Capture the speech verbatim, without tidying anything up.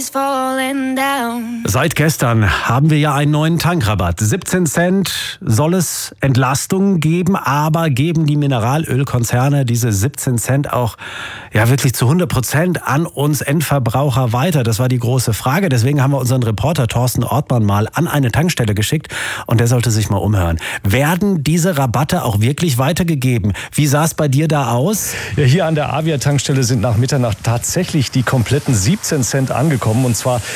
Seit gestern haben wir ja einen neuen Tankrabatt. siebzehn Cent soll es Entlastung geben, aber geben die Mineralölkonzerne diese siebzehn Cent auch ja wirklich zu hundert Prozent an uns Endverbraucher weiter? Das war die große Frage. Deswegen haben wir unseren Reporter Thorsten Ortmann mal an eine Tankstelle geschickt und der sollte sich mal umhören. Werden diese Rabatte auch wirklich weitergegeben? Wie sah es bei dir da aus? Ja, hier an der Avia-Tankstelle sind nach Mitternacht tatsächlich die kompletten siebzehn Cent angekommen und zwar